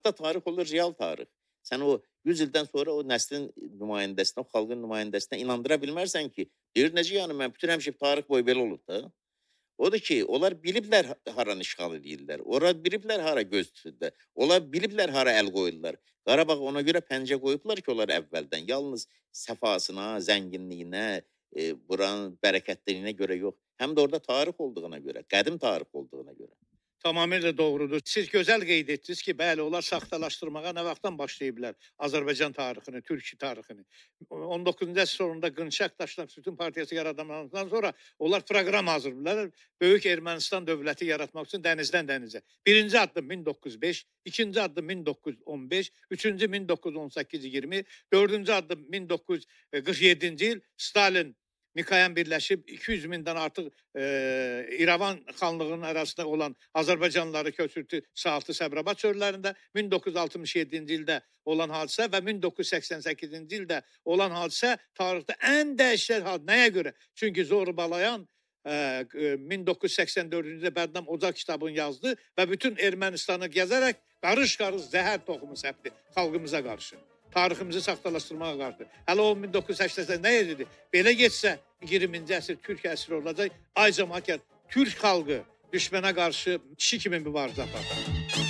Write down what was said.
Da tarix olur, real tarix. Sən o 100 ildən sonra o nəslin nümayəndəsinə, o xalqın nümayəndəsinə inandıra bilmərsən ki, deyir necə yəni mən bütün həmişə tarix boyu belə olub da. Odur ki, onlar biliblər haranı işğal edirlər. Ora biliblər hara göz tuturlar. Onlar biliblər hara əl qoyurlar. Qarabağ ona görə pəncə qoyublar ki, onlar əvvəldən yalnız səfasına, zənginliyinə, buranın bərəkətliliyinə görə yox, həm də orada tarix olduğuna görə, qədim tarix olduğuna görə. Tamamilə doğrudur. Siz gözəl qeyd etdiniz ki, bəli, onlar saxtalaşdırmağa nə vaxtdan başlayıblar Azərbaycan tarixini, Türkiyə tarixini. 19-cu əsr sonunda Qınşaq Daşnak Sütun Partiyası yaradıldıqdan sonra onlar proqram hazırlayırlar. Böyük Ermənistan dövləti yaratmaq üçün dənizdən dənizə. Birinci addım 1905, ikinci addım 1915, üçüncü 1918-20, dördüncü addım 1947-ci il Stalin Mikayan birləşib 200 mindən artıq İrəvan xanlığının arasında olan Azərbaycanlıları köçürtdü Saatlı Səbrabad çöllərində. 1967-ci ildə olan hadisə və 1988-ci ildə olan hadisə tarixdə ən dəhşət hadisə. Nəyə görə? Çünki Zorbalayan 1984-cü ildə Bərdam Ocaq kitabını yazdı və bütün Ermənistanı gəzərək qarış-qarış zəhər toxumu səpdi xalqımıza qarşı. Tariximizi saxtalaşdırmağa qarşı. Hələ o 1980-də nə edirdi? Belə geçsə 20-ci əsr Türk əsri olacaq. Ay cəmaət, Türk xalqı düşmənə qarşı kişi kimi mübarizə aparır.